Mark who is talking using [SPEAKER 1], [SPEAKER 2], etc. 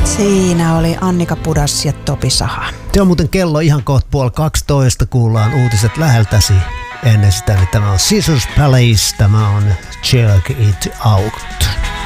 [SPEAKER 1] Siinä oli Annika Pudas ja Topi Saha.
[SPEAKER 2] Se on muuten kello ihan kohta 11:30, kuullaan uutiset läheltäsi. Ennen sitä, niin tämä on Scissors Palace, tämä on Jerk It Out.